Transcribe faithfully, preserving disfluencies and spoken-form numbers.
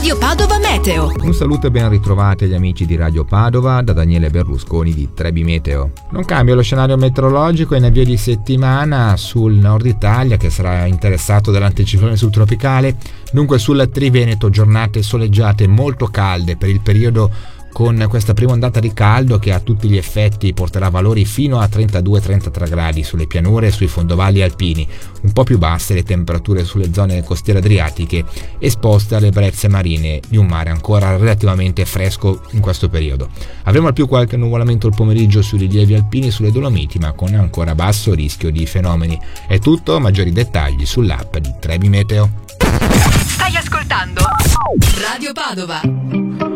Radio Padova Meteo. Un saluto e ben ritrovati agli amici di Radio Padova da Daniele Berlusconi di Trebi Meteo. Non cambia lo scenario meteorologico in avvio di settimana sul nord Italia, che sarà interessato dall'anticiclone subtropicale. Dunque sul Triveneto giornate soleggiate molto calde per il periodo, con questa prima ondata di caldo che a tutti gli effetti porterà valori fino a trentadue trentatré gradi sulle pianure e sui fondovalli alpini, un po' più basse le temperature sulle zone costiere adriatiche, esposte alle brezze marine di un mare ancora relativamente fresco in questo periodo. Avremo al più qualche nuvolamento il pomeriggio sui rilievi alpini e sulle Dolomiti, ma con ancora basso rischio di fenomeni. È tutto, maggiori dettagli sull'app di Trebi Meteo. Stai ascoltando Radio Padova.